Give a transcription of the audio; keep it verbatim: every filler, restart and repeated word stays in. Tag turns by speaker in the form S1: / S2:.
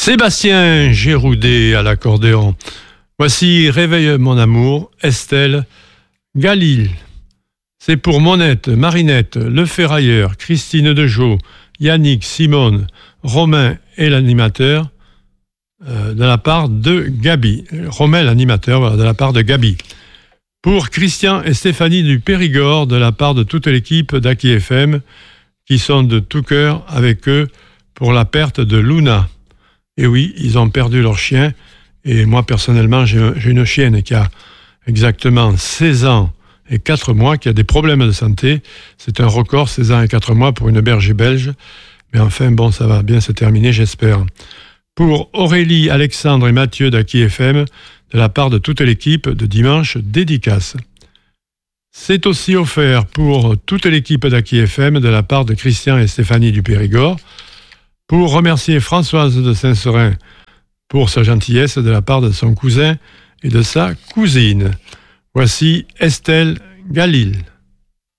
S1: Sébastien Géroudet à l'accordéon. Voici Réveille mon amour, Estelle Galil. C'est pour Monette, Marinette, Le Ferrailleur, Christine Dejeau, Yannick, Simone, Romain et l'animateur euh, de la part de Gabi. Romain l'animateur, voilà, de la part de Gabi. Pour Christian et Stéphanie du Périgord, de la part de toute l'équipe d'Aki F M, qui sont de tout cœur avec eux pour la perte de Luna. Et oui, ils ont perdu leur chien. Et moi, personnellement, j'ai, j'ai une chienne qui a exactement seize ans et quatre mois, qui a des problèmes de santé. C'est un record, seize ans et quatre mois pour une berger belge. Mais enfin, bon, ça va bien se terminer, j'espère. Pour Aurélie, Alexandre et Mathieu d'Aki F M, de la part de toute l'équipe de Dimanche Dédicace. C'est aussi offert pour toute l'équipe d'Aki F M, de la part de Christian et Stéphanie du Périgord, pour remercier Françoise de Saint-Seurin pour sa gentillesse de la part de son cousin et de sa cousine. Voici Estelle Galil.